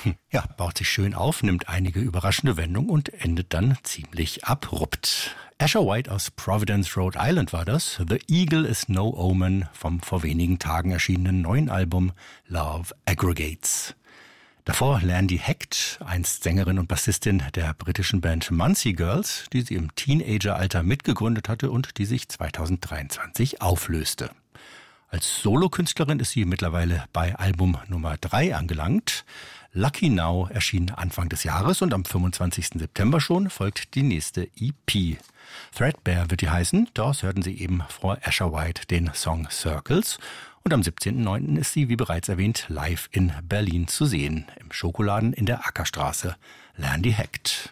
Ja, baut sich schön auf, nimmt einige überraschende Wendungen und endet dann ziemlich abrupt. Asher White aus Providence, Rhode Island war das. The Eagle is No Omen vom vor wenigen Tagen erschienenen neuen Album Love Aggregates. Davor Landy Hecht, einst Sängerin und Bassistin der britischen Band Muncie Girls, die sie im Teenageralter mitgegründet hatte und die sich 2023 auflöste. Als Solokünstlerin ist sie mittlerweile bei Album Nummer 3 angelangt. Lucky Now erschien Anfang des Jahres und am 25. September schon folgt die nächste EP. Threadbare wird die heißen, dort hörten Sie eben vor Asher White den Song Circles. Und am 17.09. ist sie, wie bereits erwähnt, live in Berlin zu sehen, im Schokoladen in der Ackerstraße. Landy Hecht.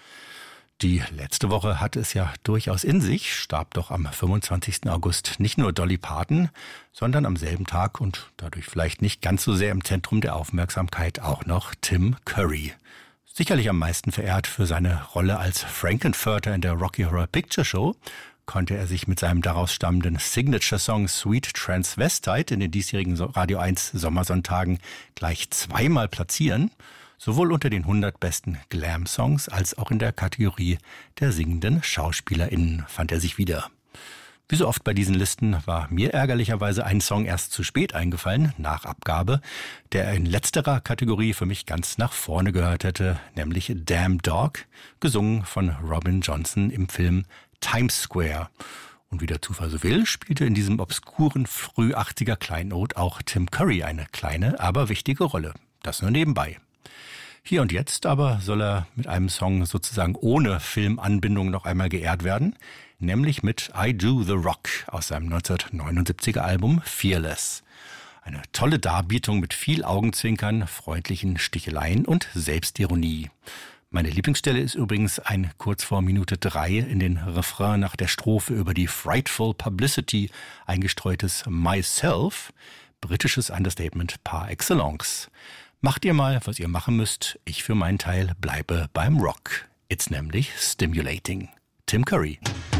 Die letzte Woche hatte es ja durchaus in sich, starb doch am 25. August nicht nur Dolly Parton, sondern am selben Tag und dadurch vielleicht nicht ganz so sehr im Zentrum der Aufmerksamkeit auch noch Tim Curry. Sicherlich am meisten verehrt für seine Rolle als Frankenfurter in der Rocky Horror Picture Show, konnte er sich mit seinem daraus stammenden Signature-Song Sweet Transvestite in den diesjährigen Radio 1 Sommersonntagen gleich zweimal platzieren. Sowohl unter den 100 besten Glam-Songs als auch in der Kategorie der singenden SchauspielerInnen fand er sich wieder. Wie so oft bei diesen Listen war mir ärgerlicherweise ein Song erst zu spät eingefallen, nach Abgabe, der in letzterer Kategorie für mich ganz nach vorne gehört hätte, nämlich Damn Dog, gesungen von Robin Johnson im Film Times Square. Und wie der Zufall so will, spielte in diesem obskuren Früh-80er Kleinod auch Tim Curry eine kleine, aber wichtige Rolle. Das nur nebenbei. Hier und jetzt aber soll er mit einem Song sozusagen ohne Filmanbindung noch einmal geehrt werden, nämlich mit I Do The Rock aus seinem 1979er Album Fearless. Eine tolle Darbietung mit viel Augenzwinkern, freundlichen Sticheleien und Selbstironie. Meine Lieblingsstelle ist übrigens ein kurz vor Minute 3 in den Refrain nach der Strophe über die Frightful Publicity eingestreutes Myself, britisches Understatement par excellence. Macht ihr mal, was ihr machen müsst. Ich für meinen Teil bleibe beim Rock. It's nämlich stimulating. Tim Curry.